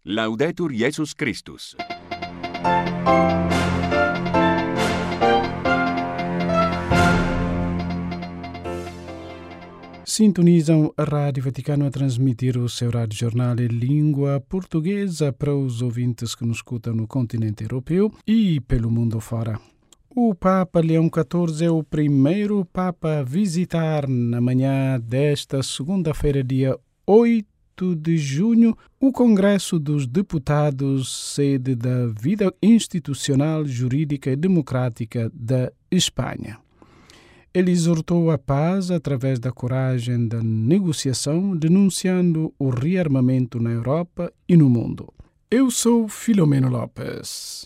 Laudetur Jesus Christus. Sintonizam a Rádio Vaticano a transmitir o seu rádio-jornal em língua portuguesa para os ouvintes que nos escutam no continente europeu e pelo mundo fora. O Papa Leão XIV é o primeiro Papa a visitar na manhã desta segunda-feira, dia 8 de junho, o Congresso dos Deputados, sede da vida institucional, jurídica e democrática da Espanha. Ele exortou a paz através da coragem da negociação, denunciando o rearmamento na Europa e no mundo. Eu sou Filomeno López.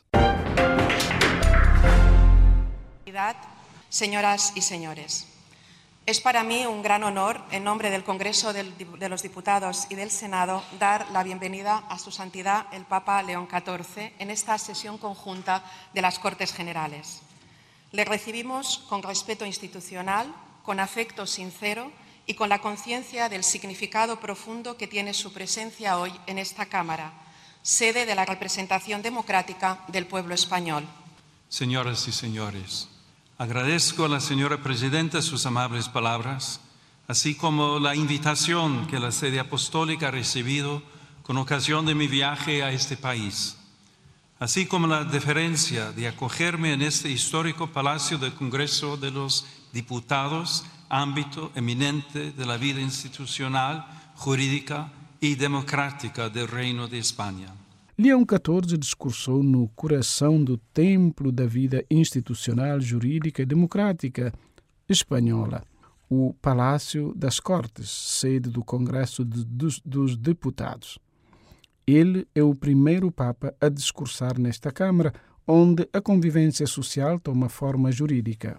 Señoras y señores, es para mí un gran honor, en nombre del Congreso de los Diputados y del Senado, dar la bienvenida a Su Santidad el Papa León XIV en esta sesión conjunta de las Cortes Generales. Le recibimos con respeto institucional, con afecto sincero y con la conciencia del significado profundo que tiene su presencia hoy en esta Cámara, sede de la representación democrática del pueblo español. Señoras y señores, agradezco a la señora Presidenta sus amables palabras, así como la invitación que la sede apostólica ha recibido con ocasión de mi viaje a este país, así como la deferencia de acogerme en este histórico Palacio del Congreso de los Diputados, ámbito eminente de la vida institucional, jurídica y democrática del Reino de España. Leão XIV discursou no coração do templo da vida institucional, jurídica e democrática espanhola, o Palácio das Cortes, sede do Congresso dos Deputados. Ele é o primeiro Papa a discursar nesta Câmara, onde a convivência social toma forma jurídica.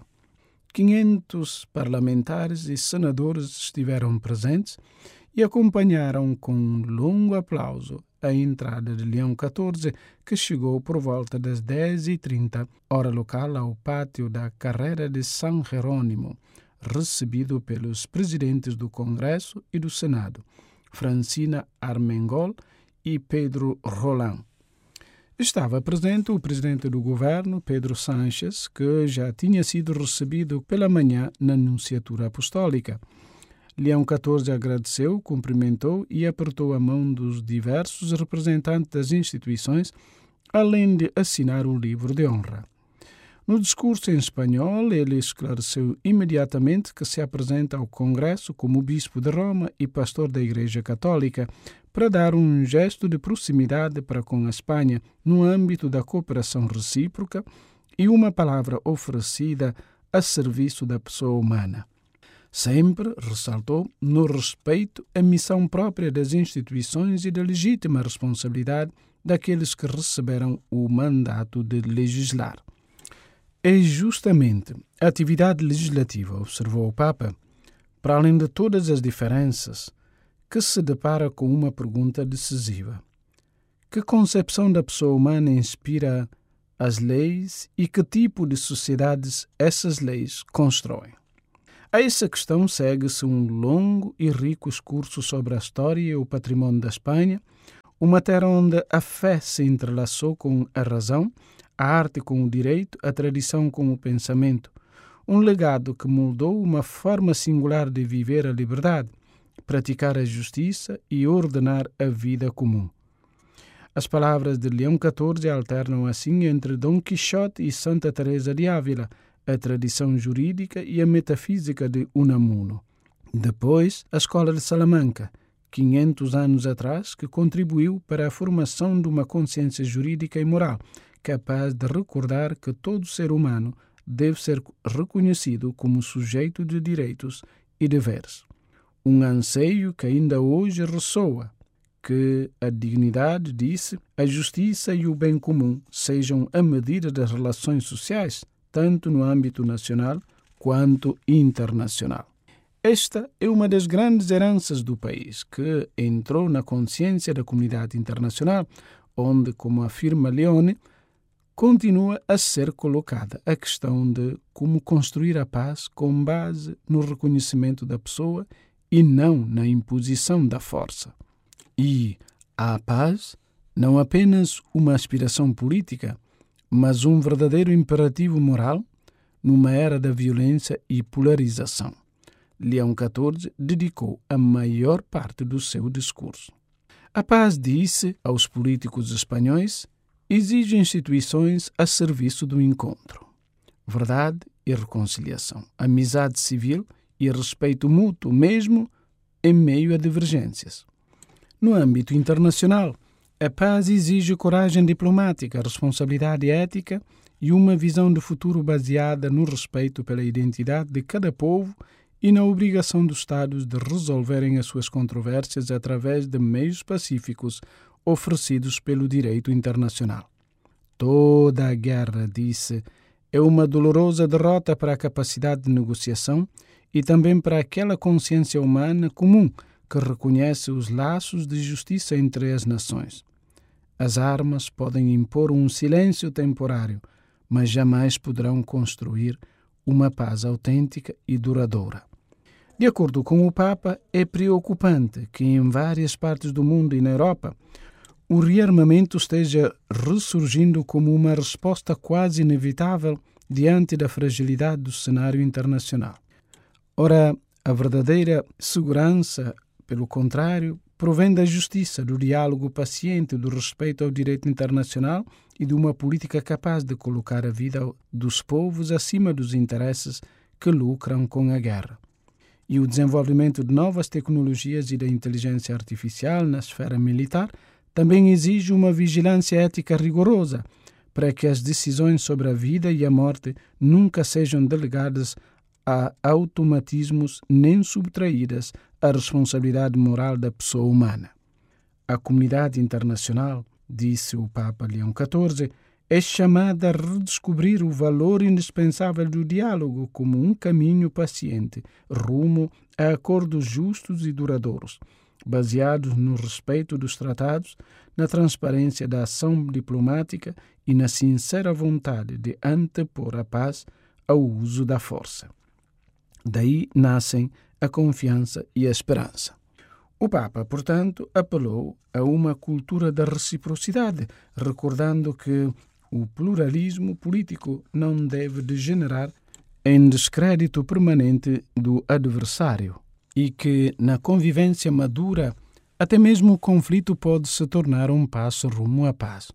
500 parlamentares e senadores estiveram presentes e acompanharam com um longo aplauso a entrada de Leão XIV, que chegou por volta das 10h30, hora local, ao pátio da Carreira de São Jerônimo, recebido pelos presidentes do Congresso e do Senado, Francina Armengol e Pedro Roland. Estava presente o presidente do governo, Pedro Sánchez, que já tinha sido recebido pela manhã na Nunciatura Apostólica. Leão XIV agradeceu, cumprimentou e apertou a mão dos diversos representantes das instituições, além de assinar o livro de honra. No discurso em espanhol, ele esclareceu imediatamente que se apresenta ao Congresso como bispo de Roma e pastor da Igreja Católica, para dar um gesto de proximidade para com a Espanha no âmbito da cooperação recíproca e uma palavra oferecida a serviço da pessoa humana. Sempre, ressaltou, no respeito à missão própria das instituições e da legítima responsabilidade daqueles que receberam o mandato de legislar. É justamente a atividade legislativa, observou o Papa, para além de todas as diferenças, que se depara com uma pergunta decisiva. Que concepção da pessoa humana inspira as leis e que tipo de sociedades essas leis constroem? A essa questão segue-se um longo e rico discurso sobre a história e o património da Espanha, uma terra onde a fé se entrelaçou com a razão, a arte com o direito, a tradição com o pensamento, um legado que moldou uma forma singular de viver a liberdade, praticar a justiça e ordenar a vida comum. As palavras de Leão XIV alternam assim entre Dom Quixote e Santa Teresa de Ávila, a tradição jurídica e a metafísica de Unamuno. Depois, a Escola de Salamanca, 500 anos atrás, que contribuiu para a formação de uma consciência jurídica e moral, capaz de recordar que todo ser humano deve ser reconhecido como sujeito de direitos e deveres. Um anseio que ainda hoje ressoa, que a dignidade, disse, a justiça e o bem comum sejam a medida das relações sociais, tanto no âmbito nacional quanto internacional. Esta é uma das grandes heranças do país, que entrou na consciência da comunidade internacional, onde, como afirma Leone, continua a ser colocada a questão de como construir a paz com base no reconhecimento da pessoa e não na imposição da força. E a paz não apenas uma aspiração política, mas um verdadeiro imperativo moral numa era da violência e polarização. Leão XIV dedicou a maior parte do seu discurso. A paz, disse aos políticos espanhóis, exige instituições a serviço do encontro, verdade e reconciliação, amizade civil e respeito mútuo, mesmo em meio a divergências. No âmbito internacional, a paz exige coragem diplomática, responsabilidade ética e uma visão de futuro baseada no respeito pela identidade de cada povo e na obrigação dos Estados de resolverem as suas controvérsias através de meios pacíficos oferecidos pelo direito internacional. Toda a guerra, disse, é uma dolorosa derrota para a capacidade de negociação e também para aquela consciência humana comum que reconhece os laços de justiça entre as nações. As armas podem impor um silêncio temporário, mas jamais poderão construir uma paz autêntica e duradoura. De acordo com o Papa, é preocupante que em várias partes do mundo e na Europa o rearmamento esteja ressurgindo como uma resposta quase inevitável diante da fragilidade do cenário internacional. Ora, a verdadeira segurança, pelo contrário, provém da justiça, do diálogo paciente, do respeito ao direito internacional e de uma política capaz de colocar a vida dos povos acima dos interesses que lucram com a guerra. E o desenvolvimento de novas tecnologias e da inteligência artificial na esfera militar também exige uma vigilância ética rigorosa para que as decisões sobre a vida e a morte nunca sejam delegadas a automatismos nem subtraídas à responsabilidade moral da pessoa humana. A comunidade internacional, disse o Papa Leão XIV, é chamada a redescobrir o valor indispensável do diálogo como um caminho paciente rumo a acordos justos e duradouros, baseados no respeito dos tratados, na transparência da ação diplomática e na sincera vontade de antepor a paz ao uso da força. Daí nascem a confiança e a esperança. O Papa, portanto, apelou a uma cultura da reciprocidade, recordando que o pluralismo político não deve degenerar em descrédito permanente do adversário e que, na convivência madura, até mesmo o conflito pode se tornar um passo rumo à paz.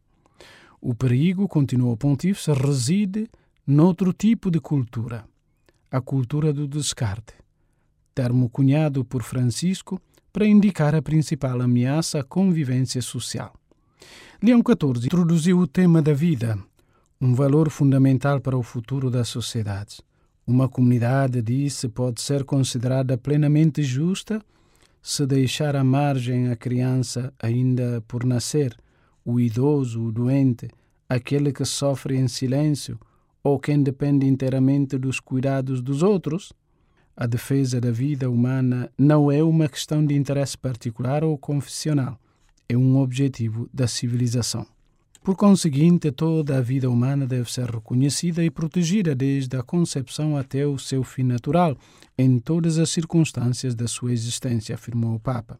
O perigo, continuou o Pontífice, reside noutro tipo de cultura, a cultura do descarte, termo cunhado por Francisco para indicar a principal ameaça à convivência social. Leão XIV introduziu o tema da vida, um valor fundamental para o futuro das sociedades. Uma comunidade, disse, pode ser considerada plenamente justa se deixar à margem a criança ainda por nascer, o idoso, o doente, aquele que sofre em silêncio ou quem depende inteiramente dos cuidados dos outros. A defesa da vida humana não é uma questão de interesse particular ou confessional, é um objetivo da civilização. Por conseguinte, toda a vida humana deve ser reconhecida e protegida desde a concepção até o seu fim natural, em todas as circunstâncias da sua existência, afirmou o Papa.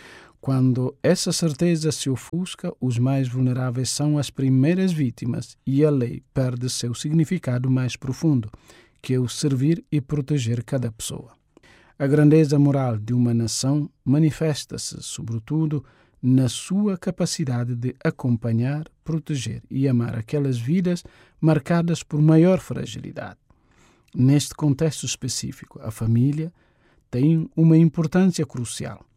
Quando essa certeza se ofusca, os mais vulneráveis são as primeiras vítimas e a lei perde seu significado mais profundo, que é o servir e proteger cada pessoa. A grandeza moral de uma nação manifesta-se, sobretudo, na sua capacidade de acompanhar, proteger e amar aquelas vidas marcadas por maior fragilidade. Neste contexto específico, a família tem uma importância crucial.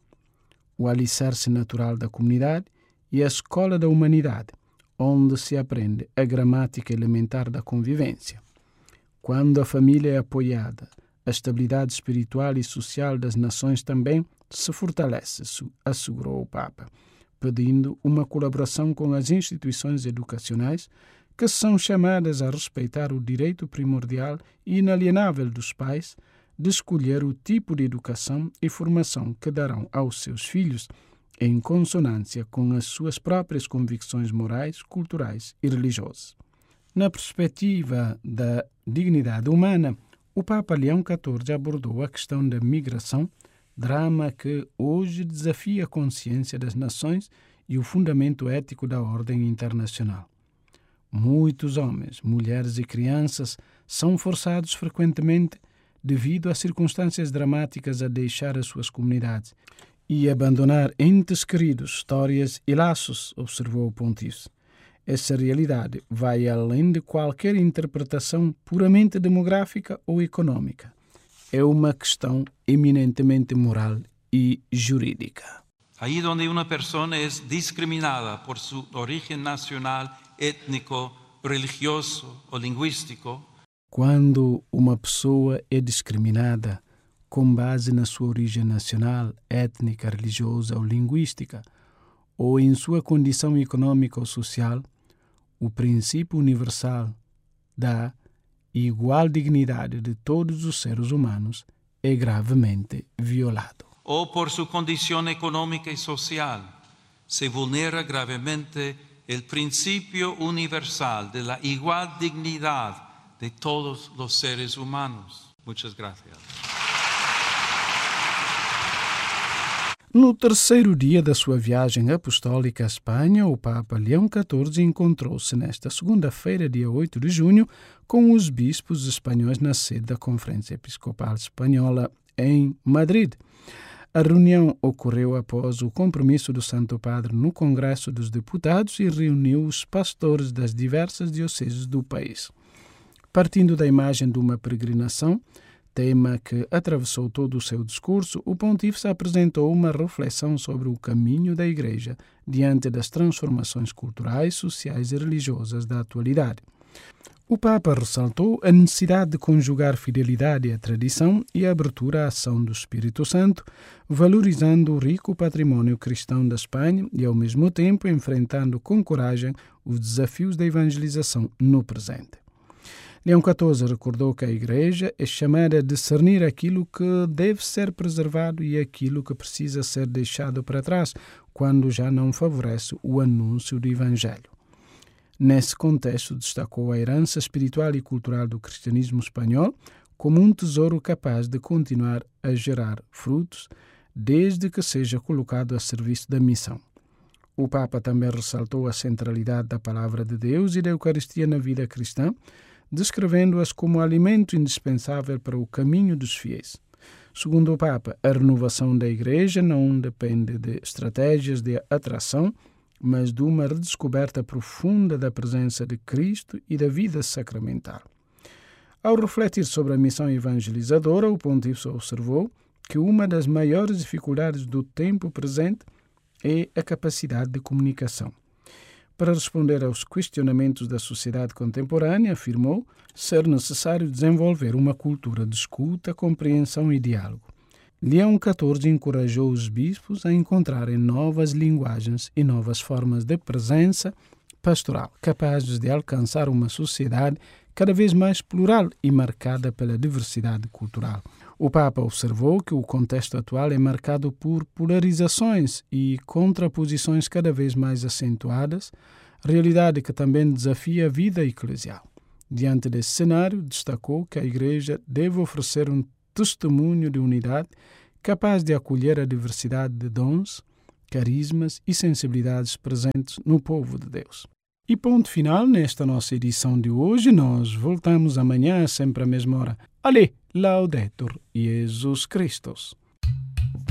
O alicerce natural da comunidade e a escola da humanidade, onde se aprende a gramática elementar da convivência. Quando a família é apoiada, a estabilidade espiritual e social das nações também se fortalece, assegurou o Papa, pedindo uma colaboração com as instituições educacionais que são chamadas a respeitar o direito primordial e inalienável dos pais de escolher o tipo de educação e formação que darão aos seus filhos em consonância com as suas próprias convicções morais, culturais e religiosas. Na perspectiva da dignidade humana, o Papa Leão XIV abordou a questão da migração, drama que hoje desafia a consciência das nações e o fundamento ético da ordem internacional. Muitos homens, mulheres e crianças são forçados frequentemente, devido a circunstâncias dramáticas, a deixar as suas comunidades e abandonar entes queridos, histórias e laços, observou o pontífice. Essa realidade vai além de qualquer interpretação puramente demográfica ou econômica. É uma questão eminentemente moral e jurídica. Ahí donde una persona es discriminada por su origen nacional, étnico, religioso o lingüístico, quando uma pessoa é discriminada com base na sua origem nacional, étnica, religiosa ou linguística, ou em sua condição econômica ou social, o princípio universal da igual dignidade de todos os seres humanos é gravemente violado. o por su condición económica y social, se vulnera gravemente el principio universal de la igual dignidad de todos los seres humanos. Muchas gracias. No terceiro dia da sua viagem apostólica à Espanha, o Papa Leão XIV encontrou-se nesta segunda-feira, dia 8 de junho, com os bispos espanhóis na sede da Conferência Episcopal Espanhola em Madrid. A reunião ocorreu após o compromisso do Santo Padre no Congresso dos Deputados e reuniu os pastores das diversas dioceses do país. Partindo da imagem de uma peregrinação, tema que atravessou todo o seu discurso, o pontífice apresentou uma reflexão sobre o caminho da Igreja diante das transformações culturais, sociais e religiosas da atualidade. O Papa ressaltou a necessidade de conjugar fidelidade à tradição e a abertura à ação do Espírito Santo, valorizando o rico patrimônio cristão da Espanha e, ao mesmo tempo, enfrentando com coragem os desafios da evangelização no presente. Leão XIV recordou que a Igreja é chamada a discernir aquilo que deve ser preservado e aquilo que precisa ser deixado para trás, quando já não favorece o anúncio do Evangelho. Nesse contexto, destacou a herança espiritual e cultural do cristianismo espanhol como um tesouro capaz de continuar a gerar frutos, desde que seja colocado a serviço da missão. O Papa também ressaltou a centralidade da Palavra de Deus e da Eucaristia na vida cristã, descrevendo-as como alimento indispensável para o caminho dos fiéis. Segundo o Papa, a renovação da Igreja não depende de estratégias de atração, mas de uma redescoberta profunda da presença de Cristo e da vida sacramental. Ao refletir sobre a missão evangelizadora, o pontífice observou que uma das maiores dificuldades do tempo presente é a capacidade de comunicação. Para responder aos questionamentos da sociedade contemporânea, afirmou ser necessário desenvolver uma cultura de escuta, compreensão e diálogo. Leão XIV encorajou os bispos a encontrarem novas linguagens e novas formas de presença pastoral, capazes de alcançar uma sociedade cada vez mais plural e marcada pela diversidade cultural. O Papa observou que o contexto atual é marcado por polarizações e contraposições cada vez mais acentuadas, realidade que também desafia a vida eclesial. Diante desse cenário, destacou que a Igreja deve oferecer um testemunho de unidade capaz de acolher a diversidade de dons, carismas e sensibilidades presentes no povo de Deus. E ponto final nesta nossa edição de hoje. Nós voltamos amanhã, sempre à mesma hora. Allez, Laudetur Jesus Christus.